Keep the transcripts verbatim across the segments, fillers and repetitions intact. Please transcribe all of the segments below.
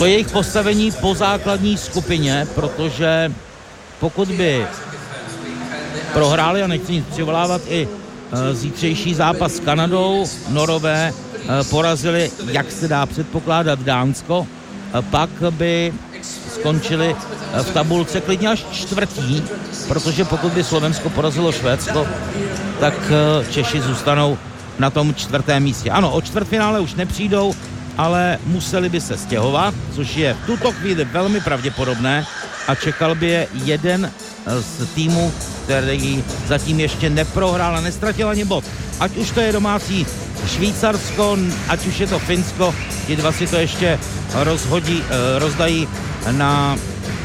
to jejich postavení po základní skupině, protože pokud by prohráli, a nechci nic přivolávat, i e, zítřejší zápas s Kanadou, Norové e, porazili, jak se dá předpokládat, Dánsko, e, pak by skončili e, v tabulce klidně až čtvrtí, protože pokud by Slovensko porazilo Švédsko, tak e, Češi zůstanou na tom čtvrtém místě. Ano, o čtvrtfinále už nepřijdou, ale museli by se stěhovat, což je v tuto chvíli velmi pravděpodobné a čekal by je jeden z týmů, který zatím ještě neprohrál a nestratil ani bod. Ať už to je domácí Švýcarsko, ať už je to Finsko, ti dva si to ještě rozhodí, rozdají na,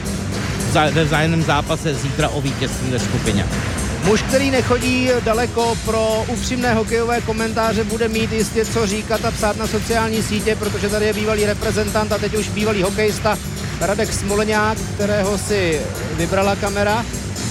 ve vzájemném zápase zítra o vítězství ve skupině. Muž, který nechodí daleko pro upřímné hokejové komentáře, bude mít jistě co říkat a psát na sociální sítě, protože tady je bývalý reprezentant a teď už bývalý hokejista Radek Smoleňák, kterého si vybrala kamera.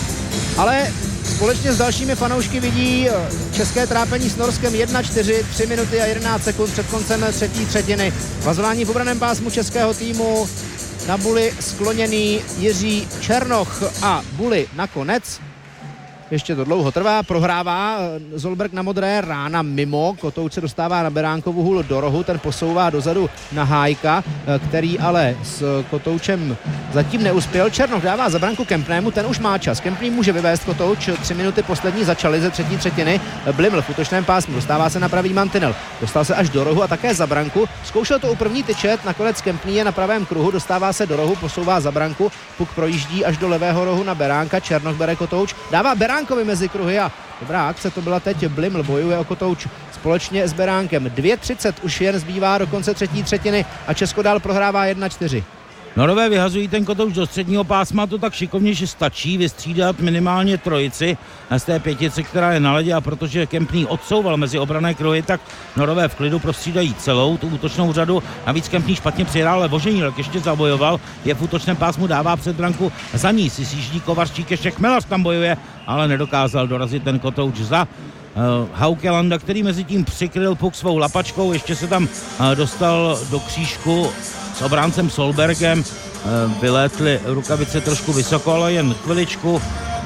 Ale společně s dalšími fanoušky vidí české trápení s Norskem jedna čtyři, tři minuty a jedenáct sekund před koncem třetí třetiny. Vazování v obraném pásmu českého týmu, na Buli skloněný Jiří Černoch a Buli nakonec. Ještě to dlouho trvá, prohrává Zolberg na modré, rána mimo, Kotouč se dostává na Beránkovu hůl do rohu, ten posouvá dozadu na Hájka, který ale s Kotoučem zatím neuspěl. Černoch dává za branku Kempnému, ten už má čas. Kempný může vyvést Kotouč, tři minuty poslední začaly ze třetí třetiny. Bliml v útočném pásmu, dostává se na pravý mantinel, dostal se až do rohu a také za branku. Zkoušel to u první tyčet, nakonec Kempný je na pravém kruhu, dostává se do rohu, posouvá za branku, puk projíždí až do levého rohu na Beránka, Černoch bere Kotouč, dává Beránkovi mezi kruhy a dobrá akce to byla teď. Bliml bojuje o Kotouč společně s Beránkem. dvě třicet už jen zbývá do konce třetí třetiny a Česko dál prohrává jedna čtyři. Norové vyhazují ten Kotouč do středního pásma, to tak šikovně, že stačí vystřídat minimálně trojici z té pětice, která je na ledě, a protože Kempný odsouval mezi obranné kruhy, tak Norové v klidu prostřídají celou tu útočnou řadu. Navíc Kempný špatně přijel, ale Voženílek ještě zabojoval, je v útočném pásmu, dává před branku, za ní si sjíždí Kovařčík, ještě Chmelař tam bojuje, ale nedokázal dorazit ten Kotouč za Uh, Haukelanda, který mezi tím přikryl puk svou lapačkou, ještě se tam uh, dostal do křížku s obráncem Solbergem, uh, vylétly rukavice trošku vysoko, ale jen chviličku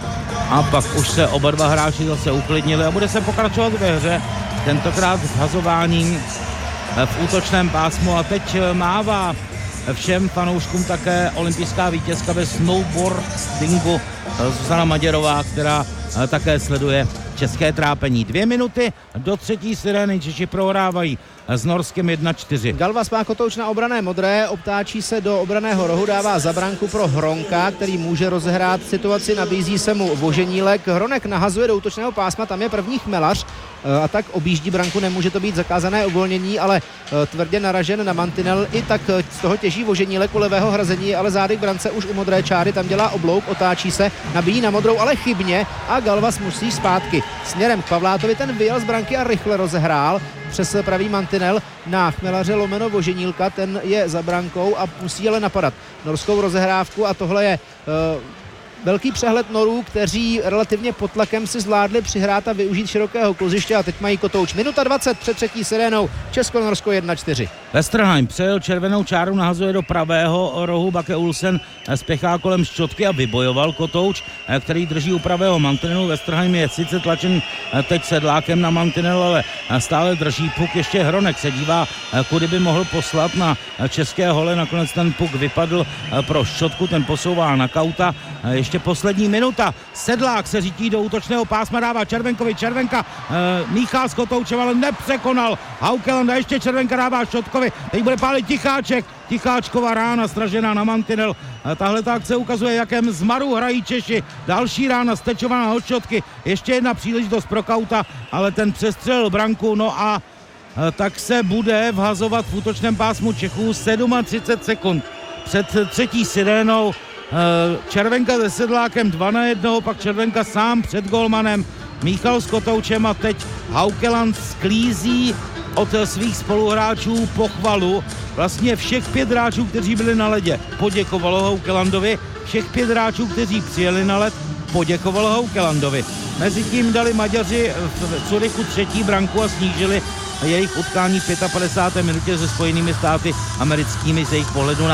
a pak už se oba dva hráči zase uklidnili a bude se pokračovat ve hře, tentokrát s hazováním uh, v útočném pásmu a teď uh, mává všem fanouškům také olympijská vítězka ve snowboardingu uh, Zuzana Maděrová, která uh, také sleduje české trápení. Dvě minuty do třetí sirény, Češi prohrávají s Norskem jedna čtyři. Galvas má Kotouč na obrané modré, obtáčí se do obraného rohu, dává za branku pro Hronka, který může rozehrát situaci, nabízí se mu Voženílek. Hronek nahazuje do útočného pásma, tam je první Chmelař a tak objíždí branku, nemůže to být zakázané uvolnění, ale tvrdě naražen na mantinel, i tak z toho těží Voženílek u levého hrazení, ale zády k brance už u modré čáry, tam dělá oblouk, otáčí se, nabíjí na modrou, ale chybně a Galvas musí zpátky směrem k Pavlátovi, ten vyjel z branky a rychle rozehrál přes pravý mantinel na Chmelaře lomeno Voženílka, ten je za brankou a musí ale napadat norskou rozehrávku a tohle je uh, velký přehled Norů, kteří relativně pod tlakem si zvládli přihrát a využít širokého kluziště a teď mají Kotouč. Minuta dvacet před třetí sirénou, Česko-Norsko jedna čtyři. Westerheim přejel červenou čáru, nahazuje do pravého rohu, Bake Olsen spěchá kolem šťotky a vybojoval Kotouč, který drží u pravého mantinelu. Westerheim je sice tlačen teď sedlákem na mantinel, ale stále drží puk. Ještě Hronek se dívá, kudy by mohl poslat na české hole, nakonec ten puk vypadl pro šťotku, ten posouvá na Kauta. Ještě poslední minuta, Sedlák se řítí do útočného pásma, dává Červenkovi, Červenka, e, Míchal s Kotoučem, ale nepřekonal Haukeland a ještě Červenka dává Šotkovi, teď bude pálit Ticháček, Ticháčková rána stražená na mantinel. Tahle ta akce ukazuje, jakém zmaru hrají Češi. Další rána stečovaná od Šotky, ještě jedna příležitost pro Kauta, ale ten přestřelil branku, no a e, tak se bude vhazovat v útočném pásmu Čechů třicet sedm sekund před třetí sirénou. Červenka se Sedlákem dva na jednoho, pak Červenka sám před golmanem, Míchal s Kotoučem a teď Haukeland sklízí od svých spoluhráčů pochvalu. Vlastně všech pět hráčů, kteří byli na ledě, poděkovalo Haukelandovi, všech pět hráčů, kteří přijeli na led, poděkovalo Haukelandovi. Mezitím dali Maďaři v Curychu třetí branku a snížili jejich utkání v padesátém páté minutě se Spojenými státy americkými z jejich pohledu na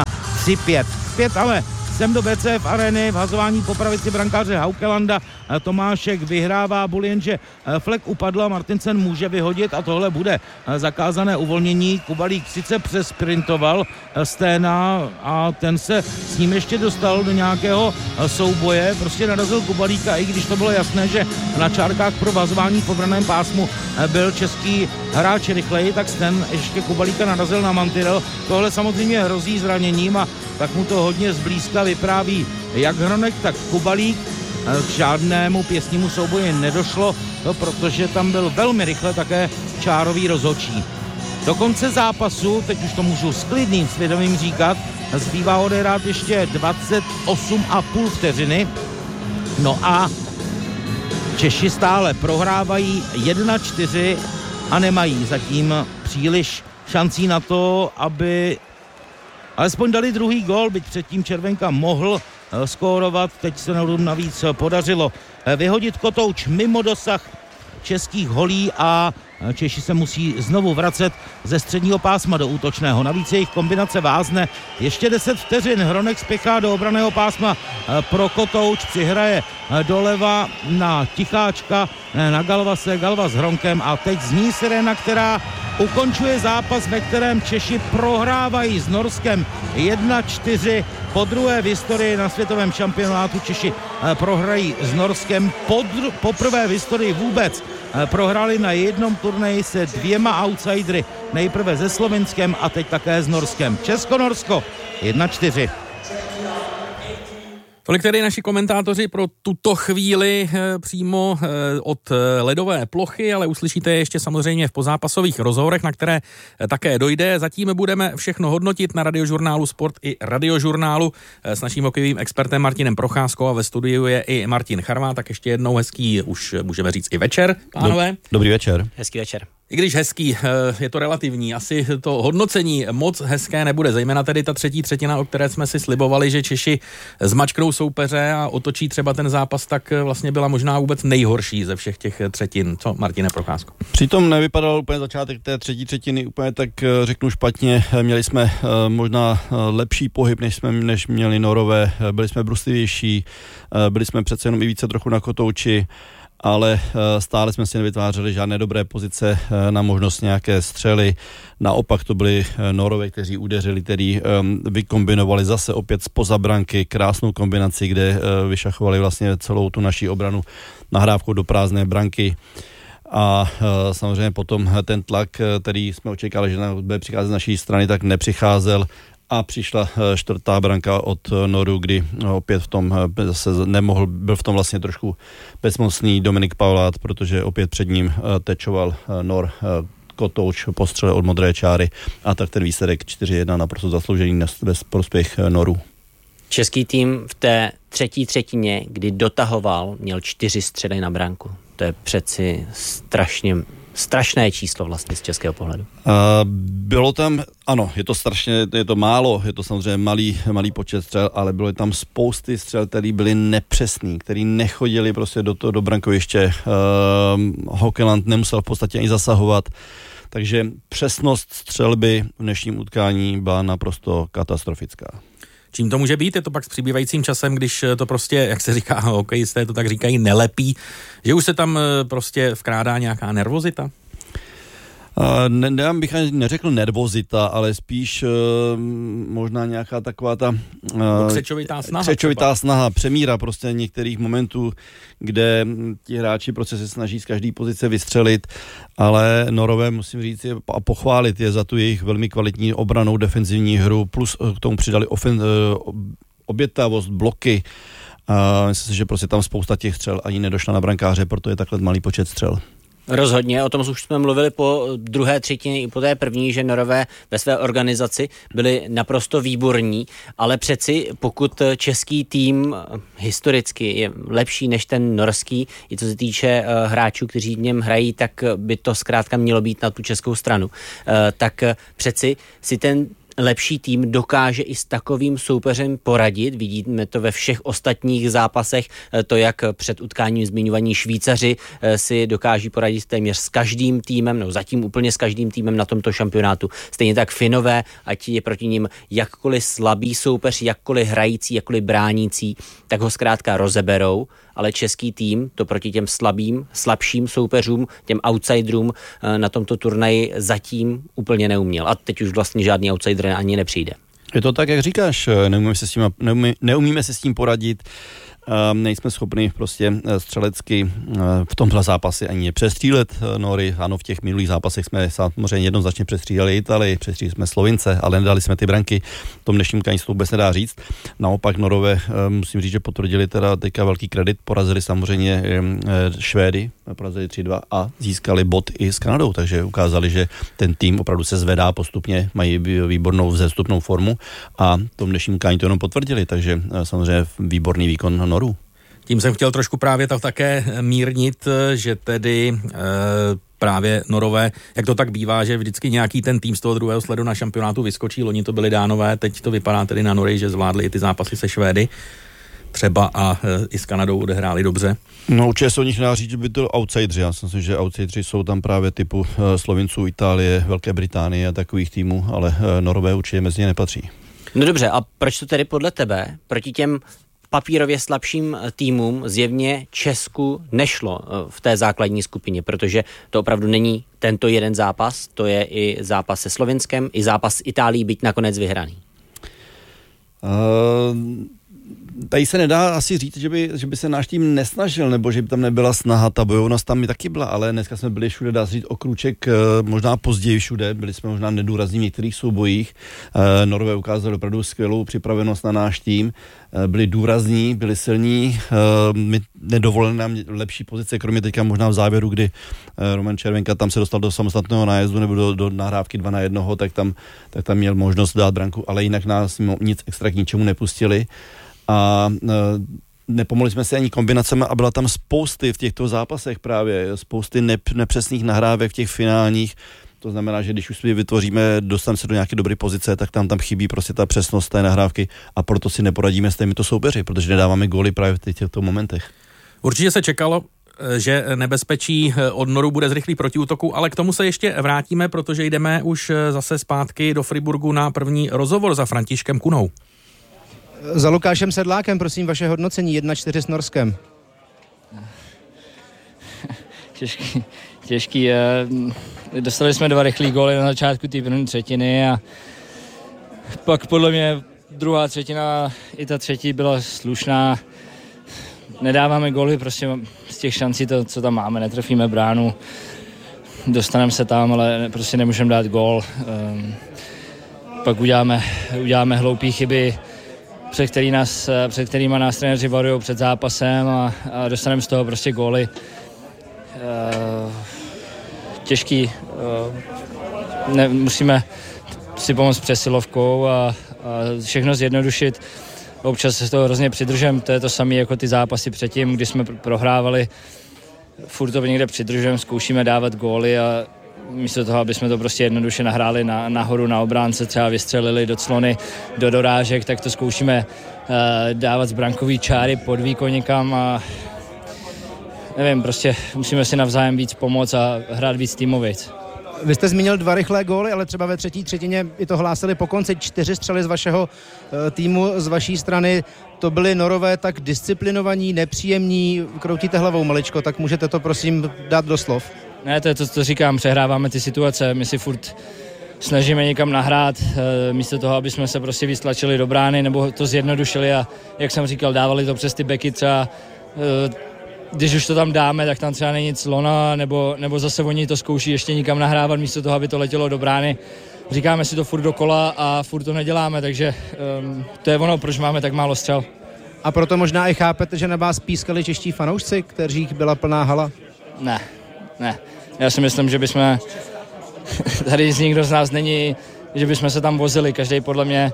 tři pět. Zpět ale sem do B C F arény v hazování po pravici brankáře Haukelanda. Tomášek vyhrává bul, jenže Flek upadl a Martinsen může vyhodit a tohle bude zakázané uvolnění. Kubalík sice přesprintoval Sténa a ten se s ním ještě dostal do nějakého souboje, prostě narazil Kubalíka, i když to bylo jasné, že na čárkách pro vazování po branném pásmu byl český hráč rychleji, tak Stén ještě Kubalíka narazil na mantinel. Tohle samozřejmě hrozí zraněním a tak mu to hodně zblízka vypráví jak Hronek, tak Kubalík. K žádnému pěstnímu souboji nedošlo, no, protože tam byl velmi rychle také čárový rozhodčí. Do konce zápasu, teď už to můžu s klidným svědomím říkat, zbývá odehrát ještě dvacet osm a půl vteřiny. No a Češi stále prohrávají jedna čtyři a nemají zatím příliš šancí na to, aby alespoň dali druhý gól, byť předtím Červenka mohl skórovat, teď se navíc podařilo vyhodit kotouč mimo dosah českých holí a Češi se musí znovu vracet ze středního pásma do útočného. Navíc jejich kombinace vázne. Ještě deset vteřin. Hronek spěchá do obranného pásma pro kotouč. Přihraje doleva na Ticháčka, na Galvase. Galva s Hronkem a teď zní sirena, která ukončuje zápas, ve kterém Češi prohrávají s Norskem jedna čtyři. Po druhé v historii na světovém šampionátu Češi prohrají s Norskem. Podr- poprvé v historii vůbec prohráli na jednom turnaji se dvěma outsidery. Nejprve se Slovinskem a teď také s Norskem. Česko-Norsko jedna čtyři. Tolik tedy naši komentátoři pro tuto chvíli e, přímo e, od ledové plochy, ale uslyšíte je ještě samozřejmě v pozápasových rozhovorech, na které e, také dojde. Zatím budeme všechno hodnotit na Radiožurnálu Sport i Radiožurnálu e, s naším hokejovým expertem Martinem Procházkou a ve studiu je i Martin Charvát, tak ještě jednou hezký, už můžeme říct i večer, pánové. Dobrý večer. Hezký večer. I když hezký, je to relativní, asi to hodnocení moc hezké nebude, zejména tedy ta třetí třetina, o které jsme si slibovali, že Češi zmačknou soupeře a otočí třeba ten zápas, tak vlastně byla možná vůbec nejhorší ze všech těch třetin. Co, Martine Procházko? Přitom nevypadal úplně začátek té třetí třetiny úplně tak, řeknu, špatně. Měli jsme možná lepší pohyb, než jsme než měli Norové, byli jsme bruslivější, byli jsme přece jenom i více trochu na kotouči, ale stále jsme si nevytvářeli žádné dobré pozice na možnost nějaké střely. Naopak to byli Norové, kteří udeřili, kteří vykombinovali zase opět zpoza branky krásnou kombinaci, kde vyšachovali vlastně celou tu naši obranu nahrávkou do prázdné branky. A samozřejmě potom ten tlak, který jsme očekávali, že bude přicházet z naší strany, tak nepřicházel. A přišla čtvrtá branka od Noru, kdy opět v tom zase nemohl, byl v tom vlastně trošku bezmocný Dominik Pavlát, protože opět před ním tečoval Nor kotouč po střele od modré čáry a tak ten výsledek čtyři jedna naprosto zasloužený ve prospěch Noru. Český tým v té třetí třetině, kdy dotahoval, měl čtyři střely na branku. To je přeci strašně strašné číslo vlastně z českého pohledu. Uh, bylo tam, ano, je to strašně, je to málo, je to samozřejmě malý, malý počet střel, ale bylo tam spousty střel, které byly nepřesný, které nechodili prostě do toho do brankoviště. Uh, Haukeland nemusel v podstatě ani zasahovat, takže přesnost střelby v dnešním utkání byla naprosto katastrofická. Čím to může být? Je to pak s přibývajícím časem, když to prostě, jak se říká, hokejisté to tak říkají, nelepí, že už se tam prostě vkrádá nějaká nervozita? Uh, ne, já bych ani neřekl nervozita, ale spíš uh, možná nějaká taková ta uh, křečovitá snaha. Křečovitá třeba. snaha, přemíra prostě některých momentů, kde ti hráči prostě se snaží z každé pozice vystřelit, ale Norové, musím říct, je, a pochválit je za tu jejich velmi kvalitní obranou defenzivní hru, plus k tomu přidali ofen, uh, obětavost, bloky. Uh, myslím si, že prostě tam spousta těch střel ani nedošla na brankáře, proto je takhle malý počet střel. Rozhodně, o tom už jsme mluvili po druhé třetině i po té první, že Norové ve své organizaci byli naprosto výborní, ale přeci pokud český tým historicky je lepší než ten norský, i co se týče uh, hráčů, kteří v něm hrají, tak by to zkrátka mělo být na tu českou stranu. Uh, tak přeci si ten lepší tým dokáže i s takovým soupeřem poradit. Vidíme to ve všech ostatních zápasech, to, jak před utkáním zmiňovaní Švýcaři si dokáží poradit téměř s každým týmem, no zatím úplně s každým týmem na tomto šampionátu. Stejně tak Finové, ať je proti nim jakkoliv slabý soupeř, jakkoliv hrající, jakkoliv bránící, tak ho zkrátka rozeberou, ale český tým to proti těm slabým, slabším soupeřům, těm outsiderům na tomto turnaji zatím úplně neuměl. A teď už vlastně žádný outsider ani nepřijde. Je to tak, jak říkáš, neumíme se s tím, neumí, neumíme se s tím poradit, um, nejsme schopni prostě střelecky uh, v tomhle zápase ani přestřílet Nory. Ano, v těch minulých zápasech jsme samozřejmě jednoznačně přestříleli Italii, přestříleli jsme Slovince, ale nedali jsme ty branky. V tom dnešním kani to vůbec nedá říct. Naopak Norové, uh, musím říct, že potvrdili teda teďka velký kredit, porazili samozřejmě um, Švédy, porazili tři dva a získali bod i s Kanadou, takže ukázali, že ten tým opravdu se zvedá postupně, mají výbornou vzestupnou formu a v tom dnešním kani to jenom potvrdili, takže samozřejmě výborný výkon Norů. Tím jsem chtěl trošku právě tak také mírnit, že tedy e, právě Norové, jak to tak bývá, že vždycky nějaký ten tým z toho druhého sledu na šampionátu vyskočí, loni to byli Dánové, teď to vypadá tedy na Nory, že zvládli i ty zápasy se Švédy třeba a e, i s Kanadou odehráli dobře. No určitě se o nich dá říct, že by to outsideri. Já si myslím, že outsideri jsou tam právě typu e, Slovinců, Itálie, Velké Británie a takových týmů, ale e, Norové určitě mezi ně nepatří. No dobře, a proč to tedy podle tebe proti těm papírově slabším týmům zjevně Česku nešlo v té základní skupině, protože to opravdu není tento jeden zápas, to je i zápas se Slovinskem, i zápas s Itálií, byť nakonec vyhraný. Uh... Tady se nedá asi říct, že by, že by se náš tým nesnažil, nebo že by tam nebyla snaha, ta bojovnost tam i taky byla, ale dneska jsme byli všude, dá se říct, o krůček možná později všude, byli jsme možná nedůrazní v některých soubojích. Norové ukázali opravdu skvělou připravenost na náš tým, byli důrazní, byli silní, my nedovolili nám lepší pozice, kromě teďka možná v závěru, kdy Roman Červenka tam se dostal do samostatného nájezdu nebo do, do nahrávky dva na jednoho, tak tam, tak tam měl možnost dát branku, ale jinak nás nic extra k ničemu nepustili. A e, nepomohli jsme se ani kombinacemi a byla tam spousty v těchto zápasech právě, spousty nep- nepřesných nahrávek v těch finálních. To znamená, že když už si vytvoříme, dostaneme se do nějaké dobré pozice, tak tam tam chybí prostě ta přesnost té nahrávky a proto si neporadíme s těmito soupeři, protože nedáváme góly právě v těchto momentech. Určitě se čekalo, že nebezpečí od Noru bude z rychlých protiútoků, ale k tomu se ještě vrátíme, protože jdeme už zase zpátky do Friburgu na první rozhovor za Františkem Kunou. Za Lukášem Sedlákem, prosím, vaše hodnocení jedna čtyři s Norskem. Těžký, těžký. Dostali jsme dva rychlý góly na začátku té první třetiny a pak podle mě druhá třetina i ta třetí byla slušná. Nedáváme góly, prostě z těch šancí, to, co tam máme, netrefíme bránu, dostaneme se tam, ale prostě nemůžeme dát gól. Pak uděláme, uděláme hloupé chyby, před, který nás, před kterýma nás trenéři varují před zápasem a, a dostaneme z toho prostě góly. Uh, těžký. Uh, ne, musíme si pomoct přesilovkou a, a všechno zjednodušit. Občas se toho hrozně přidržem, to je to samé jako ty zápasy předtím, kdy jsme prohrávali. Furt to někde přidržem, zkoušíme dávat góly a místo toho, aby jsme to prostě jednoduše nahráli na, nahoru na obránce, třeba vystřelili do clony, do dorážek, tak to zkoušíme uh, dávat z brankový čáry pod výkon někam a nevím, prostě musíme si navzájem víc pomoct a hrát víc týmovic. Vy jste zmínil dva rychlé góly, ale třeba ve třetí třetině i to hlásili po konci, čtyři střely z vašeho uh, týmu, z vaší strany. To byli Norové tak disciplinovaní, nepříjemní, kroutíte hlavou maličko, tak můžete to prosím dát do slov. Ne, to je to, co říkám, přehráváme ty situace, my si furt snažíme někam nahrát, e, místo toho, aby jsme se prostě vystlačili do brány nebo to zjednodušili a jak jsem říkal, dávali to přes ty beky třeba, e, když už to tam dáme, tak tam třeba není nic lona, nebo, nebo zase oni to zkouší ještě někam nahrávat, místo toho, aby to letělo do brány. Říkáme si to furt dokola a furt to neděláme, takže e, to je ono, proč máme tak málo střel. A proto možná i chápete, že na vás pískali čeští fanoušci, kteří byla plná hala? Ne, ne. Já si myslím, že bychom, tady z nikdo z nás není, že bychom se tam vozili, každý podle mě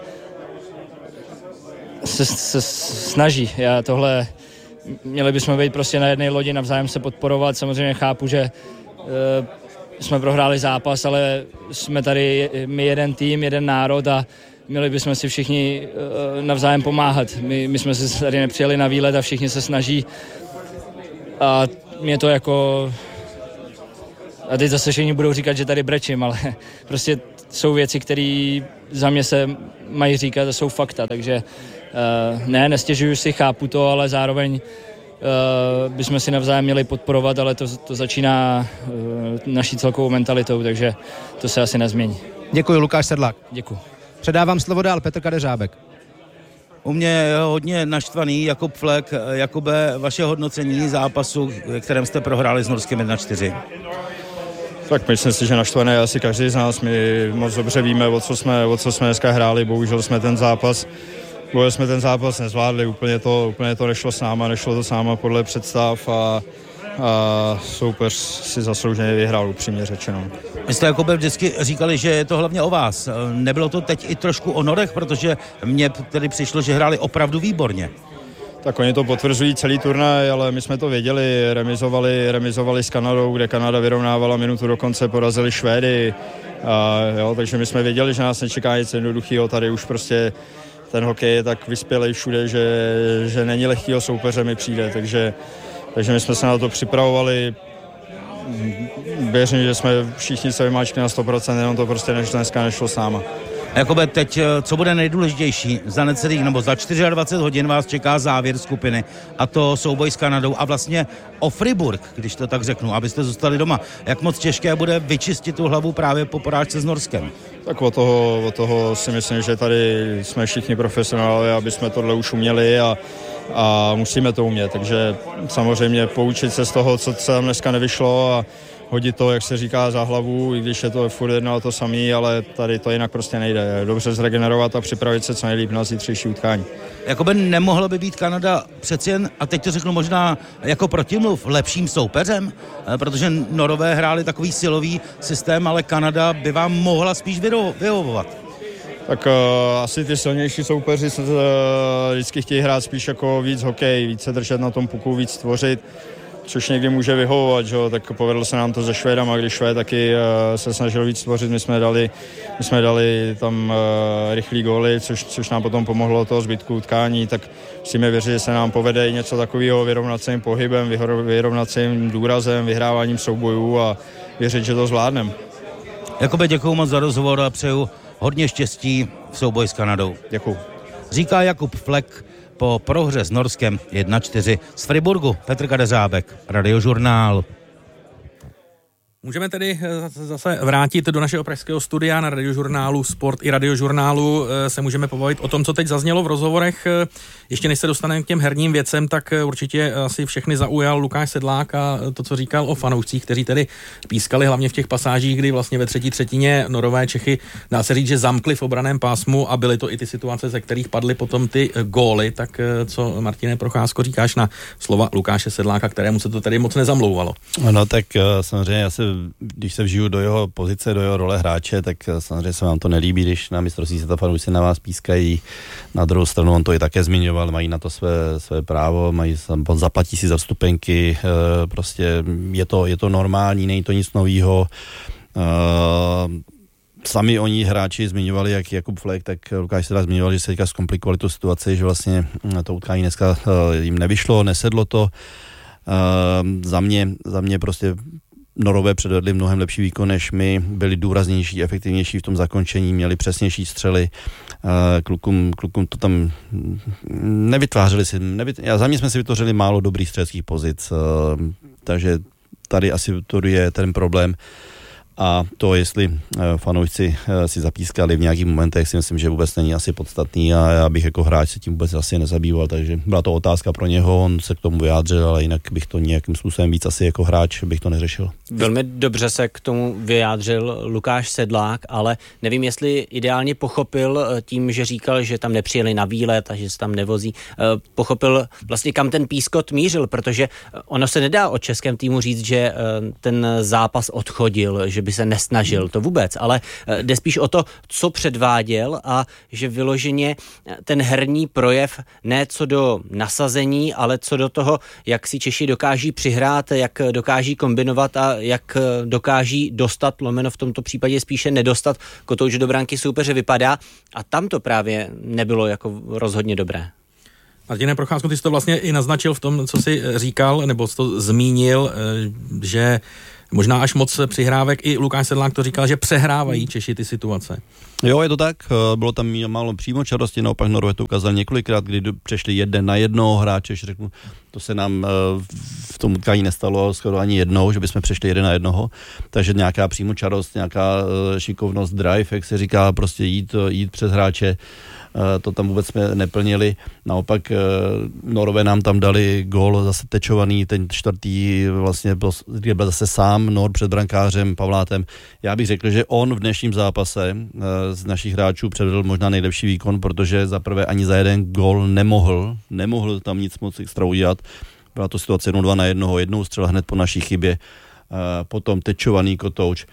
se, se snaží. Já tohle, měli bychom být prostě na jedné lodi, navzájem se podporovat, samozřejmě chápu, že e, jsme prohráli zápas, ale jsme tady my jeden tým, jeden národ a měli bychom si všichni navzájem pomáhat. My, my jsme se tady nepřijeli na výlet a všichni se snaží a mě to jako... A teď zase všichni budou říkat, že tady brečím, ale prostě jsou věci, které za mě se mají říkat a jsou fakta, takže ne, nestěžuju si, chápu to, ale zároveň Uh, bychom si navzájem měli podporovat, ale to, to začíná uh, naší celkovou mentalitou, takže to se asi nezmění. Děkuji, Lukáš Sedlák. Děkuji. Předávám slovo dál, Petr Kadeřábek. U mě je hodně naštvaný Jakub Flek. Jakube, vaše hodnocení zápasu, kterém jste prohráli s Norskem jedna čtyři. Tak myslím si, že naštvaný je asi každý z nás. My moc dobře víme, o co jsme, o co jsme dneska hráli. Bohužel jsme ten zápas Bohužel jsme ten zápas nezvládli, úplně to, úplně to nešlo s náma, nešlo to s náma podle představ a, a soupeř si zaslouženě vyhrál, upřímně řečeno. Vy jste Jakube vždycky říkali, že je to hlavně o vás. Nebylo to teď i trošku o Norech, protože mně tedy přišlo, že hráli opravdu výborně. Tak oni to potvrzují celý turnaj, ale my jsme to věděli, remizovali, remizovali s Kanadou, kde Kanada vyrovnávala minutu do konce, porazili Švédy, a, jo, takže my jsme věděli, že nás nečeká nic jednoduchého, tady už prostě ten hokej je tak vyspělej všude, že, že není lehkýho soupeře mi přijde, takže, takže my jsme se na to připravovali. Věřím, že jsme všichni se vymáčkli na sto procent, jenom to prostě než dneska nešlo s náma. Jakoby teď, co bude nejdůležitější, za necelých nebo za dvacet čtyři hodin vás čeká závěr skupiny a to souboj s Kanadou a vlastně o Friburg, když to tak řeknu, abyste zůstali doma. Jak moc těžké bude vyčistit tu hlavu právě po porážce s Norskem? Tak od toho, od toho si myslím, že tady jsme všichni profesionálové, aby jsme tohle už uměli a, a musíme to umět, takže samozřejmě poučit se z toho, co se tam dneska nevyšlo a hodit to, jak se říká, za hlavu, i když je to furt jedno a to samý, ale tady to jinak prostě nejde. Dobře zregenerovat a připravit se co nejlíp na zítřejší utkání. Jakoby nemohla by být Kanada přeci jen, a teď to řeknu možná jako protimluv, lepším soupeřem, protože Norové hráli takový silový systém, ale Kanada by vám mohla spíš vyhovovat. Tak uh, asi ty silnější soupeři se uh, vždycky chtějí hrát spíš jako víc hokej, víc se držet na tom puku, víc tvořit, což někdy může vyhovovat, že? Tak povedlo se nám to se Švédama, když Švéd taky uh, se snažil víc tvořit, my jsme dali, my jsme dali tam uh, rychlý góly, což, což nám potom pomohlo toho zbytku utkání, tak musíme věřit, že se nám povede i něco takového vyrovnacím pohybem, vyrovnacím důrazem, vyhráváním soubojů a věřit, že to zvládneme. Jakoby děkuju moc za rozhovor a přeju hodně štěstí v souboji s Kanadou. Děkuju. Říká Jakub Flek po prohře s Norskem jedna čtyři z Friburgu. Petr Kadeřábek, Radiožurnál. Můžeme tedy zase vrátit do našeho pražského studia na Radiožurnálu Sport i Radiožurnálu. Se můžeme pobavit o tom, co teď zaznělo v rozhovorech. Ještě než se dostaneme k těm herním věcem, tak určitě asi všechny zaujal Lukáš Sedlák a to, co říkal o fanoušcích, kteří tedy pískali hlavně v těch pasážích, kdy vlastně ve třetí třetině Norové Čechy, dá se říct, že zamkli v obraném pásmu a byly to i ty situace, ze kterých padly potom ty góly. Tak co, Martine Procházko, říkáš na slova Lukáše Sedláka, kterému se to tady moc nezamlouvalo? No tak samozřejmě já se když se vžiju do jeho pozice, do jeho role hráče, tak samozřejmě se vám to nelíbí, když na mistrovství světa fanoušci na vás pískají. Na druhou stranu on to i také zmiňoval, mají na to své, své právo, mají, zaplatí si za vstupenky, prostě je to, je to normální, není to nic novýho. Sami oni hráči zmiňovali, jak Jakub Flek, tak Lukáš Sedlák zmiňoval, že se teďka zkomplikovali tu situaci, že vlastně to utkání dneska jim nevyšlo, nesedlo to. Za mě, za mě prostě Norové předvedli mnohem lepší výkon než my, byli důraznější, efektivnější v tom zakončení, měli přesnější střely, klukům, klukům to tam nevytvářeli si, nevyt... já za mě jsme si vytvořili málo dobrých střeleckých pozic, takže tady asi to je ten problém. A to, jestli fanoušci si zapískali v nějakých momentech, si myslím, že vůbec není asi podstatný a já bych jako hráč se tím vůbec asi nezabýval, takže byla to otázka pro něho, on se k tomu vyjádřil, ale jinak bych to nějakým způsobem víc asi jako hráč bych to neřešil. Velmi dobře se k tomu vyjádřil Lukáš Sedlák, ale nevím, jestli ideálně pochopil tím, že říkal, že tam nepřijeli na výlet a že se tam nevozí, pochopil vlastně, kam ten pískot mířil, protože ono se nedá o českém týmu říct, že ten zápas odchodil, že by se nesnažil, to vůbec, ale jde spíš o to, co předváděl a že vyloženě ten herní projev ne co do nasazení, ale co do toho, jak si Češi dokáží přihrát, jak dokáží kombinovat a jak dokáží dostat, lomeno v tomto případě spíše nedostat kotouč do branky soupeře vypadá a tam to právě nebylo jako rozhodně dobré. Martine Procházko, ty jsi to vlastně i naznačil v tom, co jsi říkal, nebo jsi to zmínil, že možná až moc přihrávek, i Lukáš Sedlák to říkal, že přehrávají Češi ty situace. Jo, je to tak, bylo tam málo přímočarosti, naopak Norové to ukázal několikrát, kdy přešli jeden na jednoho hráče, řeknu, to se nám v tom utkání nestalo skoro ani jednou, že bychom přešli jeden na jednoho, takže nějaká přímočarost, nějaká šikovnost, drive, jak se říká, prostě jít, jít přes hráče, to tam vůbec jsme neplnili. Naopak Norové nám tam dali gól zase tečovaný, ten čtvrtý vlastně byl, byl zase sám Nor před brankářem Pavlátem. Já bych řekl, že on v dnešním zápase z našich hráčů předvedl možná nejlepší výkon, protože zaprvé ani za jeden gól nemohl, nemohl tam nic moc extra udělat. Byla to situace jedna dva na jednoho, jednou střela hned po naší chybě, potom tečovaný kotouč.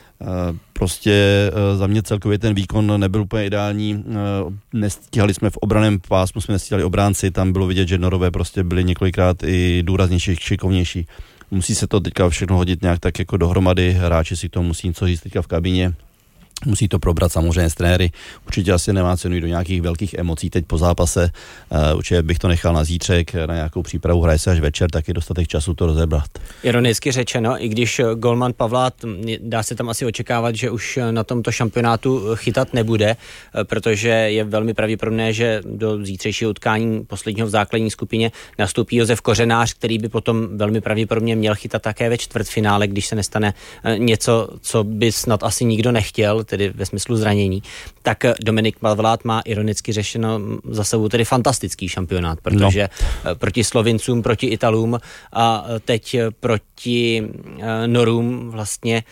Prostě za mě celkově ten výkon nebyl úplně ideální, nestíhali jsme v obraném pásmu, jsme nestíhali obránci, tam bylo vidět, že Norové prostě byli několikrát i důraznější, šikovnější. Musí se to teďka všechno hodit nějak tak jako dohromady, hráči si to musí něco říct teďka v kabině. Musí to probrat samozřejmě s trenéry. Určitě asi nemá cenu jít do nějakých velkých emocí teď po zápase. Uh, určitě bych to nechal na zítřek, na nějakou přípravu, hraje se až večer, tak je dostatek času to rozebrat. Ironicky řečeno, i když golman Pavlát, dá se tam asi očekávat, že už na tomto šampionátu chytat nebude, protože je velmi pravděpodobné, že do zítřejšího utkání posledního v základní skupině nastoupí Josef Kořenář, který by potom velmi pravděpodobně měl chytat také ve čtvrtfinále, když se nestane něco, co by snad asi nikdo nechtěl, tedy ve smyslu zranění, tak Dominik Pavlát má ironicky řešeno za sebou tedy fantastický šampionát, protože no. proti Slovincům, proti Italům a teď proti Norům vlastně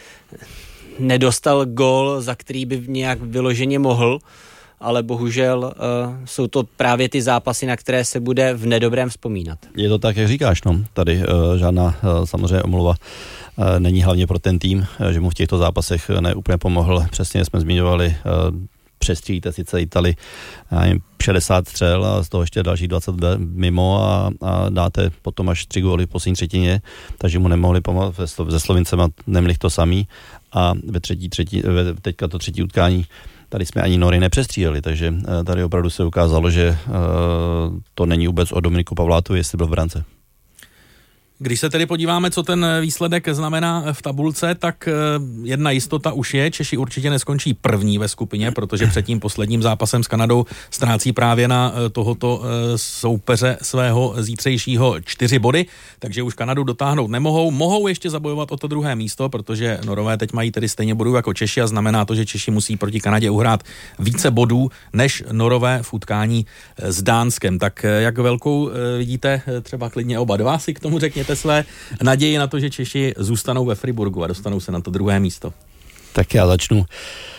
nedostal gól, za který by nějak vyloženě mohl, ale bohužel uh, jsou to právě ty zápasy, na které se bude v nedobrém vzpomínat. Je to tak, jak říkáš, no. Tady uh, žádná uh, samozřejmě omluva uh, není hlavně pro ten tým, uh, že mu v těchto zápasech uh, neúplně pomohl. Přesně jsme zmiňovali, uh, přestřílíte sice Itali uh, šedesát střel a z toho ještě další dvacet mimo a, a dáte potom až tři góly v poslední třetině, takže mu nemohli pomoct se Slovincema, neměli to samý a ve třetí, třetí, ve, teďka to třetí utkání tady jsme ani Nory nepřestříleli, takže tady opravdu se ukázalo, že uh, to není vůbec o Dominiku Pavlátu, jestli byl v brance. Když se tedy podíváme, co ten výsledek znamená v tabulce, tak jedna jistota už je, Češi určitě neskončí první ve skupině, protože před tím posledním zápasem s Kanadou ztrácí právě na tohoto soupeře svého zítřejšího čtyři body, takže už Kanadu dotáhnout nemohou. Mohou ještě zabojovat o to druhé místo, protože Norové teď mají tedy stejně bodů jako Češi a znamená to, že Češi musí proti Kanadě uhrát více bodů než Norové v utkání s Dánskem. Tak jak velkou vidíte třeba klidně oba dva, si k tomu řekněte své naději na to, že Češi zůstanou ve Friburgu a dostanou se na to druhé místo. Tak já začnu. Uh,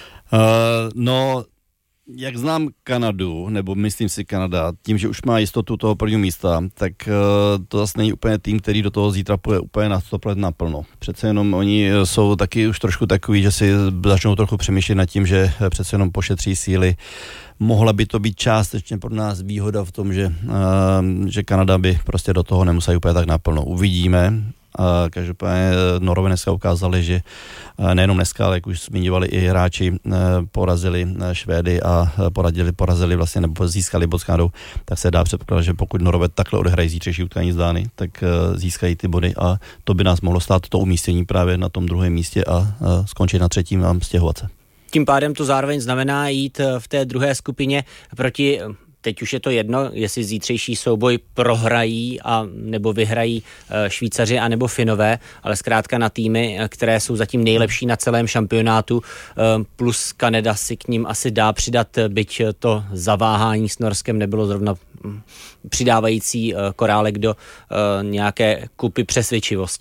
no, jak znám Kanadu, nebo myslím si Kanada, tím, že už má jistotu toho prvního místa, tak uh, to zase není úplně tým, který do toho zítra půjde úplně na sto procent naplno. Přece jenom oni jsou taky už trošku takový, že si začnou trochu přemýšlet nad tím, že přece jenom pošetří síly. Mohla by to být částečně pro nás výhoda v tom, že, uh, že Kanada by prostě do toho nemusela úplně tak naplno. Uvidíme. Uh, každopádně Norové dneska ukázali, že uh, nejenom dneska, ale jak už zmiňovali i hráči, uh, porazili uh, Švédy a uh, poradili, porazili vlastně, nebo získali bod s Kanadou, tak se dá předpokládat, že pokud Norové takhle odehrají zítřejší utkání s Dány, tak uh, získají ty body a to by nás mohlo stát to umístění právě na tom druhém místě a uh, skončit na třetím a stěhovat se. Tím pádem to zároveň znamená jít v té druhé skupině proti, teď už je to jedno, jestli zítřejší souboj prohrají a nebo vyhrají Švýcaři a nebo Finové, ale zkrátka na týmy, které jsou zatím nejlepší na celém šampionátu, plus Kanada si k ním asi dá přidat, byť to zaváhání s Norskem nebylo zrovna přidávající korálek do nějaké kupy přesvědčivosti.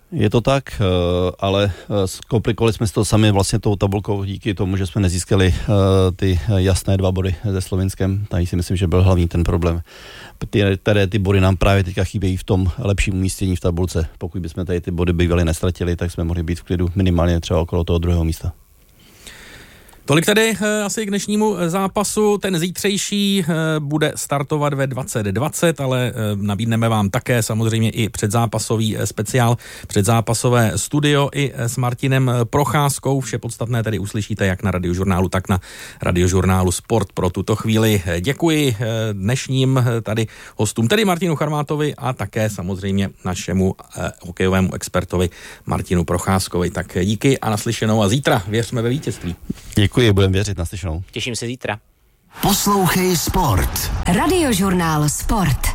Je to tak, ale zkomplikovali jsme si to sami vlastně tou tabulkou díky tomu, že jsme nezískali ty jasné dva body se Slovinskem. Tady si myslím, že byl hlavní ten problém. Ty, které ty body nám právě teďka chybějí v tom lepším umístění v tabulce. Pokud bychom tady ty body bývali nestratili, tak jsme mohli být v klidu minimálně třeba okolo toho druhého místa. Tolik tedy e, asi k dnešnímu zápasu. Ten zítřejší e, bude startovat ve dvacet dvacet, ale e, nabídneme vám také samozřejmě i předzápasový e, speciál, předzápasové studio i e, s Martinem Procházkou. Vše podstatné tedy uslyšíte jak na Radiožurnálu, tak na Radiožurnálu Sport. Pro tuto chvíli děkuji e, dnešním e, tady hostům, tedy Martinu Charmátovi a také samozřejmě našemu e, hokejovému expertovi Martinu Procházkovi. Tak díky a naslyšenou a zítra věřme ve vítězství. Děkuji, budeme věřit, naslyšenou. Těším se zítra. Poslouchej Sport. Radiožurnál Sport.